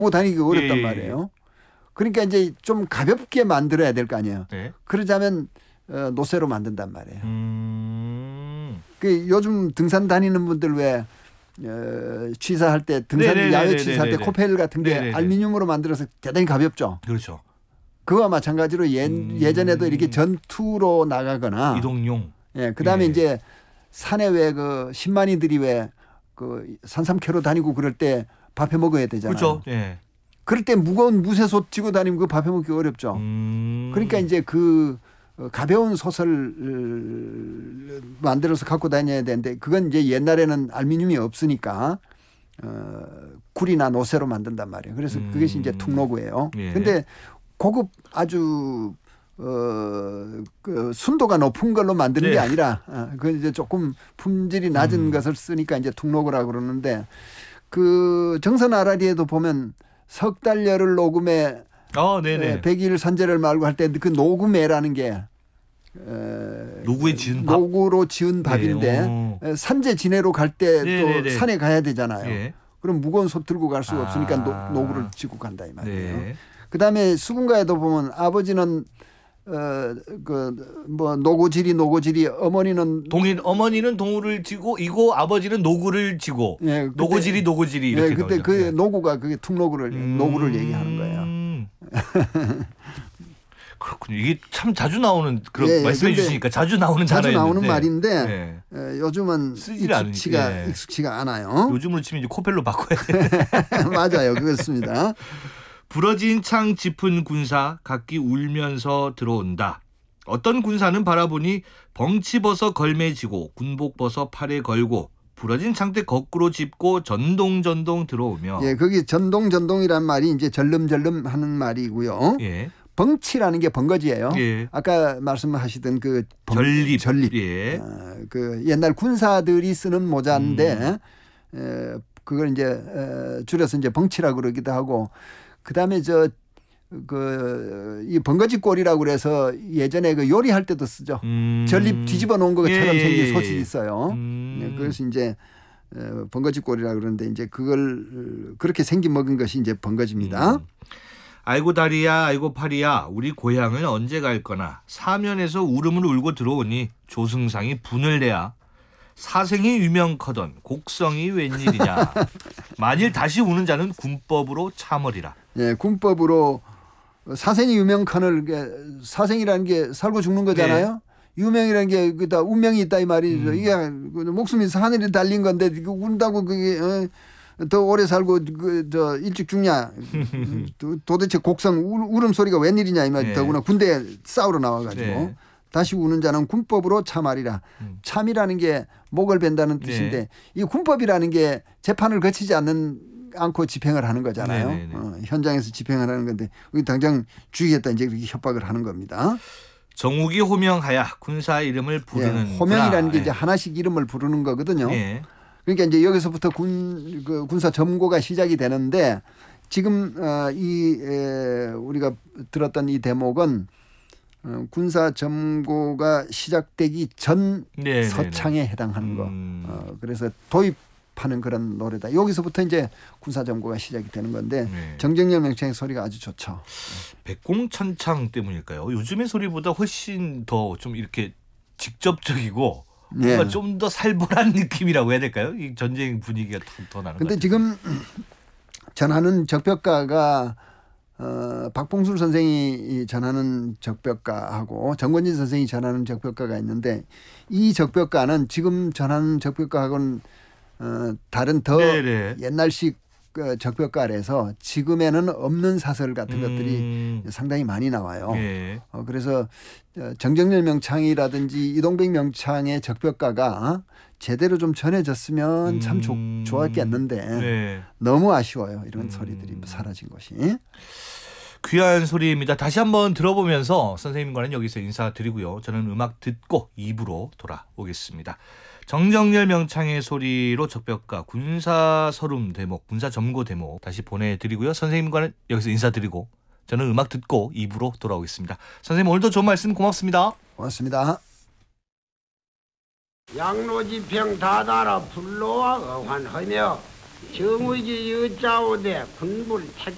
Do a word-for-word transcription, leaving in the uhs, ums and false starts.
다니기 어렵단 예, 말이에요. 그러니까 이제 좀 가볍게 만들어야 될 거 아니에요. 네. 그러자면 어, 노쇠로 만든단 말이에요. 음. 그 요즘 등산 다니는 분들 왜 어, 취사할 때 등산 네네네네네네. 야외 취사할 때 코펠 같은 게 네네네. 알루미늄으로 만들어서 대단히 가볍죠. 그렇죠. 그와 마찬가지로 예, 음. 예전에도 이렇게 전투로 나가거나 이동용. 예, 그다음에 예. 이제 산에 왜 그 신만이들이 왜 그 산삼캐로 다니고 그럴 때 밥해 먹어야 되잖아요. 그렇죠. 예. 그럴 때 무거운 무쇠솥 쥐고 다니면 그 밥해 먹기 어렵죠. 음. 그러니까 이제 그 가벼운 솥을 만들어서 갖고 다녀야 되는데 그건 이제 옛날에는 알루미늄이 없으니까 어, 굴이나 노쇠로 만든단 말이에요. 그래서 음. 그것이 이제 툭노구예요. 그런데 예. 고급 아주 어, 그 순도가 높은 걸로 만드는 네. 게 아니라 어, 그건 이제 조금 품질이 낮은 음. 것을 쓰니까 이제 툭노구라고 그러는데 그 정선 아라리에도 보면 석 달 열흘 녹음에 아, 네네. 백일 선제를 말고 할 때 그 녹음회라는 게 노구에 지은 밥. 노구로 지은 밥인데 네. 산재 지내로 갈 때 네네네. 또 산에 가야 되잖아요. 예. 그럼 무거운 솥 들고 갈 수가 없으니까 아. 노, 노구를 지고 간다 이 말이에요. 네. 그다음에 수군가에도 보면 아버지는 어 그 뭐 노고지리 노고지리 어머니는 동인 어머니는 동우를 지고 이고 아버지는 노구를 지고 예, 그때, 노고지리 노고지리 이렇게 예, 그때 나오죠. 그 네. 노구가 그게 툭노구를 음. 노구를 얘기하는 거예요. 그렇군요. 이게 참 자주 나오는 그런 예, 말씀해 근데 주시니까 자주 나오는 자주 단어였는데 나오는 말인데 네. 에, 요즘은 쓰질 익숙치가 않으니까, 예. 익숙치가 않아요. 요즘으로 치면 이제 코펠로 바꿔야 돼. 맞아요, 그렇습니다. 부러진 창 짚은 군사 각기 울면서 들어온다. 어떤 군사는 바라보니 벙치 벗어 걸매지고 군복 벗어 팔에 걸고 부러진 창대 거꾸로 짚고 전동전동 들어오며 예, 거기 전동 전동이란 말이 이제 절름절름 하는 말이고요. 예. 벙치라는 게 번거지예요. 예. 아까 말씀하시던 그 벙, 전립. 전립. 예. 어, 그 옛날 군사들이 쓰는 모자인데 음. 에, 그걸 이제 에, 줄여서 이제 벙치라고 그러기도 하고 그다음에 저 그 이 번거지 꼴이라고 그래서 예전에 그 요리할 때도 쓰죠. 음. 전립 뒤집어 놓은 것처럼 예. 생긴 솥이 있어요. 음. 네, 그것이 이제 번거지 꼴이라고 그러는데 이제 그걸 그렇게 생긴 먹은 것이 이제 번거지입니다. 음. 아이고 다리야 아이고 팔이야 우리 고향을 언제 갈 거나 사면에서 울음을 울고 들어오니 조승상이 분을 내야 사생이 유명커던 곡성이 웬일이냐. 만일 다시 우는 자는 군법으로 참으리라. 예, 군법으로 사생이 유명컨을 사생이라는 게 살고 죽는 거잖아요. 네. 유명이라는 게 그다 운명이 있다 이 말이죠. 음. 이게 목숨이 하늘에 달린 건데 운다고 그게 어, 더 오래 살고 그 저 일찍 죽냐. 도, 도대체 곡성 울, 울음소리가 웬일이냐 이 말. 네. 더구나 군대에 싸우러 나와가지고 네. 다시 우는 자는 군법으로 참하리라. 음. 참이라는 게 목을 벤다는 뜻인데 네. 이 군법이라는 게 재판을 거치지 않는 않고 집행을 하는 거잖아요. 네, 네, 네. 어, 현장에서 집행을 하는 건데 여기 당장 죽이겠다 이제 그렇게 협박을 하는 겁니다. 정욱이 호명하야 군사 이름을 부르는 예, 호명이라는 게 예. 이제 하나씩 이름을 부르는 거거든요. 예. 그러니까 이제 여기서부터 군, 그 군사 점고가 시작이 되는데 지금 어, 이 에, 우리가 들었던 이 대목은 어, 군사 점고가 시작되기 전 네, 서창에 네, 네. 해당하는 거. 음. 어, 그래서 도입하는 그런 노래다. 여기서부터 이제 군사 점고가 시작이 되는 건데 네. 정정열 명창의 소리가 아주 좋죠. 백공천창 때문일까요? 요즘의 소리보다 훨씬 더 좀 이렇게 직접적이고 뭔가 예. 좀 더 살벌한 느낌이라고 해야 될까요? 이 전쟁 분위기가 더, 더 나는 것 근데 같아요. 지금 전하는 적벽가가 어, 박봉술 선생이 전하는 적벽가하고 정권진 선생이 전하는 적벽가가 있는데 이 적벽가는 지금 전하는 적벽가하고는 어, 다른 더 네네. 옛날식 그 적벽가라서 지금에는 없는 사설 같은 것들이 음. 상당히 많이 나와요. 예. 어, 그래서 정정열 명창이라든지 이동백 명창의 적벽가가 제대로 좀 전해졌으면 참 좋, 음. 좋았겠는데 네. 너무 아쉬워요. 이런 음. 소리들이 사라진 것이. 귀한 소리입니다. 다시 한번 들어보면서 선생님과는 여기서 인사드리고요. 저는 음악 듣고 이 부로 돌아오겠습니다. 정정열 명창의 소리로 적벽가 군사서름 대목, 군사점고 대목 다시 보내드리고요. 선생님과는 여기서 인사드리고 저는 음악 듣고 이 부로 돌아오겠습니다. 선생님 오늘도 좋은 말씀 고맙습니다. 고맙습니다. 양로지평 다다라 불로와 어환하며 정의지 여자오대 군불 택